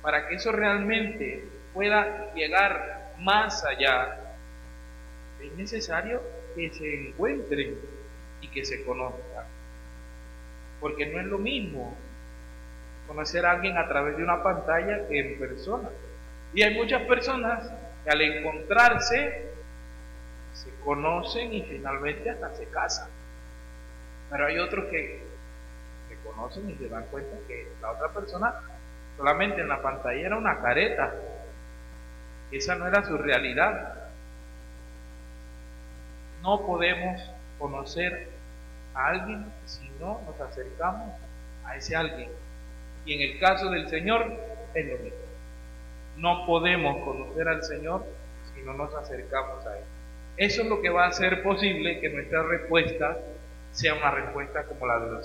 para que eso realmente pueda llegar más allá, es necesario que se encuentren y que se conozcan. Porque no es lo mismo conocer a alguien a través de una pantalla que en persona. Y hay muchas personas que al encontrarse se conocen y finalmente hasta se casan. Pero hay otros que se conocen y se dan cuenta que la otra persona solamente en la pantalla era una careta. Esa no era su realidad. No podemos conocer a alguien si no nos acercamos a ese alguien. Y en el caso del Señor es lo mismo. No podemos conocer al Señor si no nos acercamos a Él. Eso es lo que va a hacer posible que nuestra respuesta sea una respuesta como la de los